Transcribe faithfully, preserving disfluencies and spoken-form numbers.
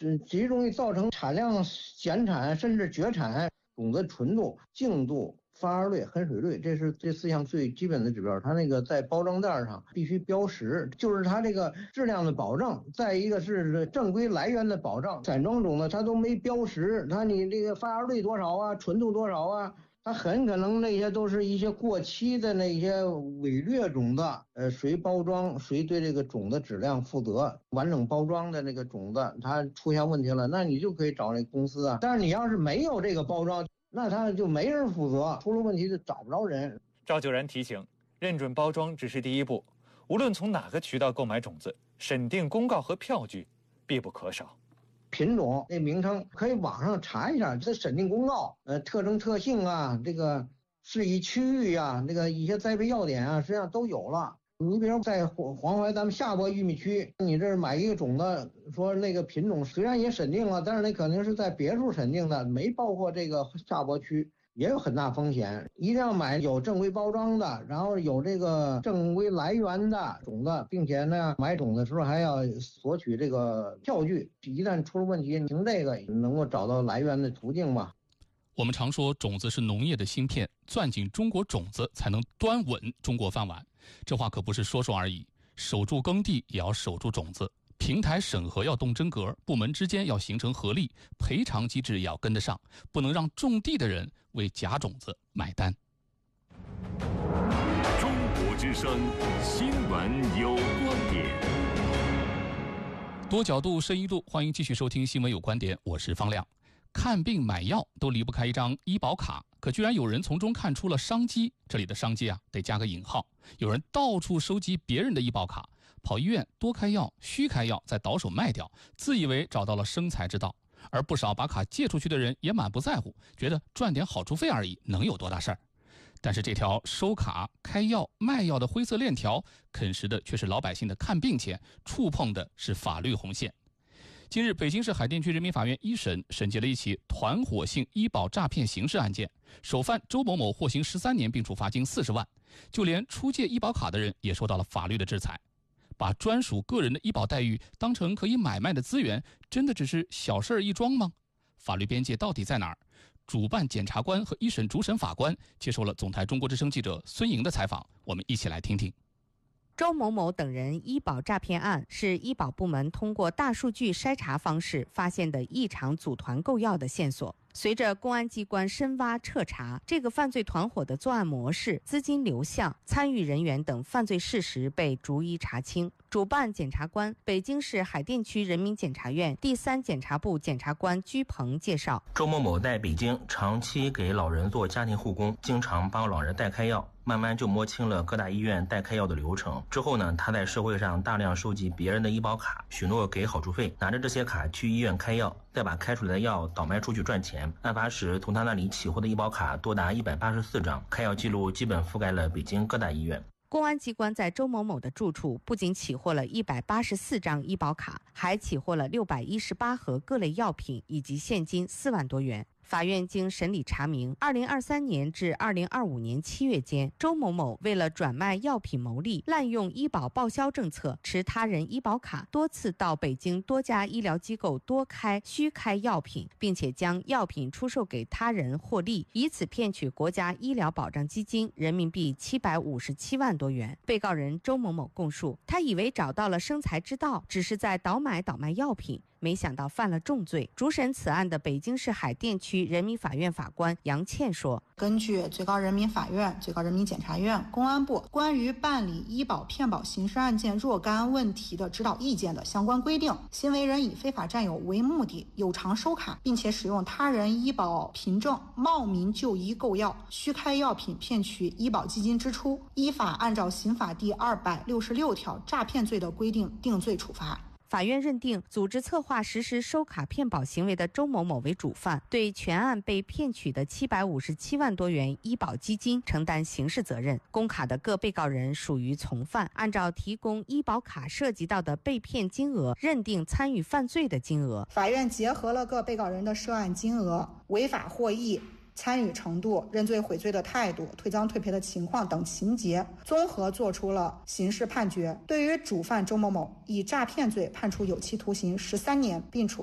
这极容易造成产量减产甚至绝产。种子纯度、净度、发芽率、含水率，这是这四项最基本的指标。它那个在包装袋上必须标识，就是它这个质量的保证。再一个是正规来源的保障。散装种子它都没标识，它你这个发芽率多少啊，纯度多少啊，它很可能那些都是一些过期的那些伪劣种子。呃，谁包装谁对这个种子质量负责。完整包装的那个种子它出现问题了，那你就可以找那公司啊。但是你要是没有这个包装，那他就没人负责，出了问题就找不着人。 赵九然提醒，认准包装只是第一步，无论从哪个渠道购买种子，审定公告和票据必不可少。 品种那名称可以网上查一下，这审定公告，呃，特征特性啊，这个适宜区域啊，这个一些栽培要点啊，实际上都有了。你比如在黄黄淮咱们下播玉米区，你这买一个种子，说那个品种虽然也审定了，但是那可能是在别处审定的，没包括这个下播区，也有很大风险。一定要买有正规包装的，然后有这个正规来源的种子，并且呢买种子的时候还要索取这个票据，一旦出了问题，凭这个能够找到来源的途径吧。 我们常说种子是农业的芯片，攥紧中国种子才能端稳中国饭碗。这话可不是说说而已，守住耕地也要守住种子，平台审核要动真格，部门之间要形成合力，赔偿机制也要跟得上，不能让种地的人为假种子买单。 中国之声，新闻有观点。 多角度深一度，欢迎继续收听新闻有观点，我是方亮。看病买药都离不开一张医保卡，可居然有人从中看出了商机。这里的商机啊，得加个引号。有人到处收集别人的医保卡，跑医院多开药、虚开药，再倒手卖掉，自以为找到了生财之道。而不少把卡借出去的人也满不在乎，觉得赚点好处费而已，能有多大事儿？但是这条收卡、开药、卖药的灰色链条，啃食的却是老百姓的看病钱，触碰的是法律红线。近日，北京市海淀区人民法院一审审结了一起团伙性医保诈骗刑事案件，首犯周某某获刑十三年，并处罚金四十万。就连出借医保卡的人也受到了法律的制裁。把专属个人的医保待遇当成可以买卖的资源，真的只是小事儿一桩吗？法律边界到底在哪儿？主办检察官和一审主审法官接受了总台中国之声记者孙莹的采访，我们一起来听听。 周某某等人医保诈骗案是医保部门通过大数据筛查方式发现的异常组团购药的线索。随着公安机关深挖彻查，这个犯罪团伙的作案模式、资金流向、参与人员等犯罪事实被逐一查清。主办检察官、北京市海淀区人民检察院第三检察部检察官居鹏介绍， 周某某在北京长期给老人做家庭护工，经常帮老人代开药，慢慢就摸清了各大医院代开药的流程。之后呢，他在社会上大量收集别人的医保卡，许诺给好处费，拿着这些卡去医院开药，再把开出来的药倒卖出去赚钱。案发时从他那里起获的医保卡多达一百八十四张，开药记录基本覆盖了北京各大医院。 公安机关在周某某的住处不仅起获了一百八十四张医保卡，还起获了六百一十八盒各类药品以及现金四万多元。法院经审理查明，二零二三年至二零二五年七月间，周某某为了转卖药品牟利，滥用医保报销政策，持他人医保卡多次到北京多家医疗机构多开、虚开药品，并且将药品出售给他人获利，以此骗取国家医疗保障基金人民币七百五十七万多元。被告人周某某供述，他以为找到了生财之道，只是在倒买倒卖药品，没想到犯了重罪。主审此案的北京市海淀区人民法院法官杨倩说， 根据最高人民法院、最高人民检察院、公安部关于办理医保骗保刑事案件若干问题的指导意见的相关规定，行为人以非法占有为目的，有偿收卡，并且使用他人医保凭证冒名就医购药、虚开药品骗取医保基金支出，依法按照刑法第二百六十六条诈骗罪的规定定罪处罚。 法院认定组织策划实施收卡骗保行为的周某某为主犯，对全案被骗取的七百五十七万多元医保基金承担刑事责任。公卡的各被告人属于从犯，按照提供医保卡涉及到的被骗金额，认定参与犯罪的金额。 法院结合了各被告人的涉案金额、违法获益、参与程度、认罪悔罪的态度、退赃退赔的情况等情节，综合作出了刑事判决。对于主犯周某某，以诈骗罪判处有期徒刑十三年，并处